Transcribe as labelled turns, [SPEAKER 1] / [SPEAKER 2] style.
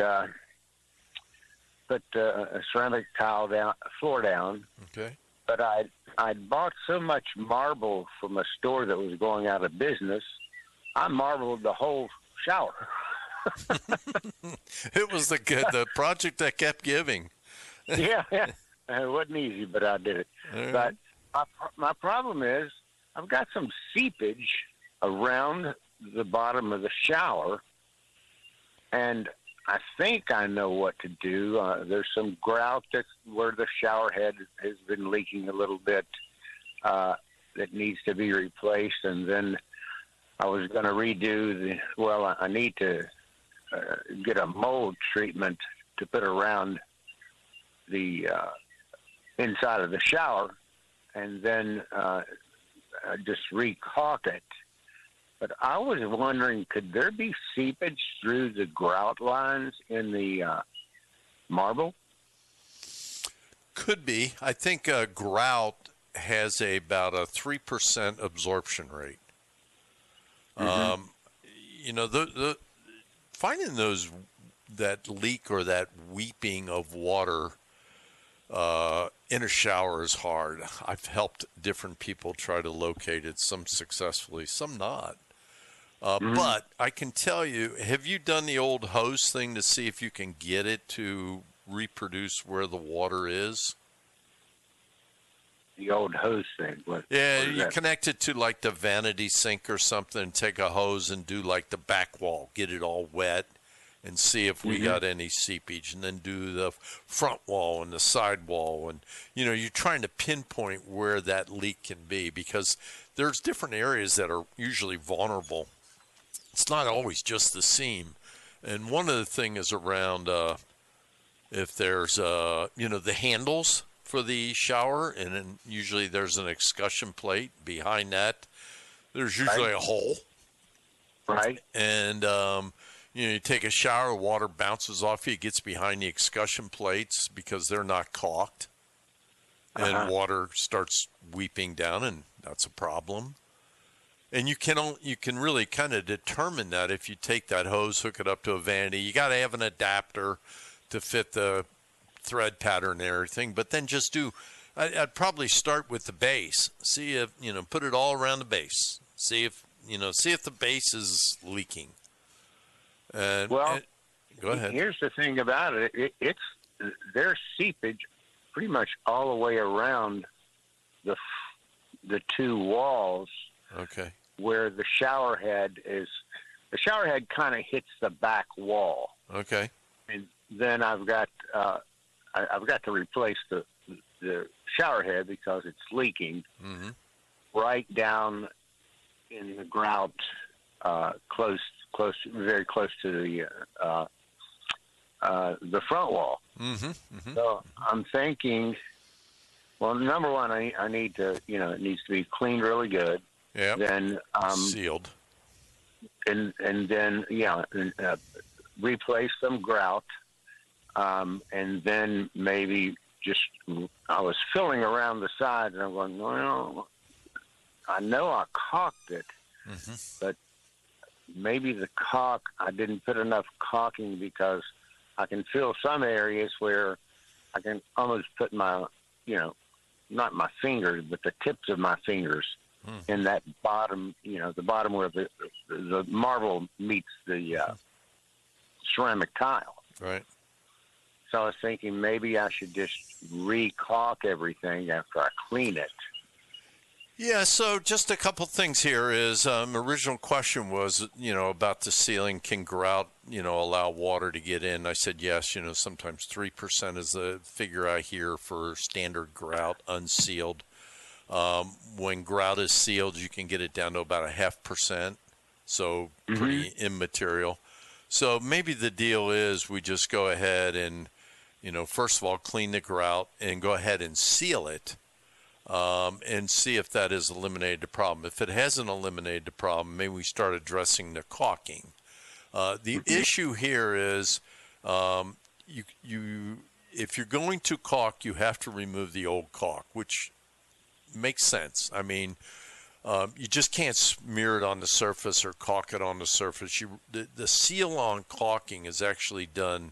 [SPEAKER 1] put a ceramic tile floor down.
[SPEAKER 2] Okay.
[SPEAKER 1] But I'd bought so much marble from a store that was going out of business. I marbled the whole shower.
[SPEAKER 2] It was the project that kept giving.
[SPEAKER 1] Yeah. It wasn't easy, but I did it. But my problem is I've got some seepage around the bottom of the shower, and I think I know what to do. There's some grout that's where the shower head has been leaking a little bit that needs to be replaced, and then I was going to redo I need to get a mold treatment to put around the inside of the shower, and then just re-caulk it. But I was wondering, could there be seepage through the grout lines in the marble?
[SPEAKER 2] Could be. I think grout has about a 3% absorption rate.
[SPEAKER 1] Mm-hmm.
[SPEAKER 2] The finding those that leak or that weeping of water in a shower is hard. I've helped different people try to locate it, some successfully, some not. But I can tell you, have you done the old hose thing to see if you can get it to reproduce where the water is?
[SPEAKER 1] The old hose thing?
[SPEAKER 2] You connect it to like the vanity sink or something, take a hose and do like the back wall, get it all wet and see if we got any seepage, and then do the front wall and the side wall. And, you're trying to pinpoint where that leak can be, because there's different areas that are usually vulnerable. It's not always just the seam. And one of the things is around if there's, the handles for the shower, and then usually there's an excussion plate behind that. There's usually a hole.
[SPEAKER 1] Right.
[SPEAKER 2] And, you take a shower, water bounces off you, it gets behind the excussion plates because they're not caulked. And water starts weeping down, and that's a problem. And you can really kind of determine that if you take that hose, hook it up to a vanity. You got to have an adapter to fit the thread pattern and everything. But then just I'd probably start with the base. See if, put it all around the base. See if the base is leaking. Go ahead.
[SPEAKER 1] Here's the thing about it. There's seepage pretty much all the way around the two walls.
[SPEAKER 2] Okay.
[SPEAKER 1] Where the shower head kind of hits the back wall.
[SPEAKER 2] Okay.
[SPEAKER 1] And then I've got to replace the shower head because it's leaking right down in the grout, very close to the front wall. So I'm thinking, well, number one, I need to, it needs to be cleaned really good.
[SPEAKER 2] Yeah.
[SPEAKER 1] Then
[SPEAKER 2] sealed.
[SPEAKER 1] And then replace some grout, and then maybe I was filling around the sides, and I'm going, well, I know I caulked it, but maybe the caulk, I didn't put enough caulking, because I can feel some areas where I can almost put my, not my fingers, but the tips of my fingers in that bottom, the bottom where the marble meets the ceramic tile.
[SPEAKER 2] Right.
[SPEAKER 1] So I was thinking maybe I should just re-caulk everything after I clean it.
[SPEAKER 2] Yeah, so just a couple things here is, original question was, about the ceiling. Can grout, allow water to get in? I said yes, sometimes 3% is the figure I hear for standard grout, unsealed. When grout is sealed, you can get it down to about 0.5%, so pretty immaterial. So maybe the deal is we just go ahead and, first of all, clean the grout and go ahead and seal it. And see if that has eliminated the problem. If it hasn't eliminated the problem, maybe we start addressing the caulking. The issue here is if you're going to caulk, you have to remove the old caulk, which makes sense. I mean, you just can't smear it on the surface or caulk it on the surface. The seal on caulking is actually done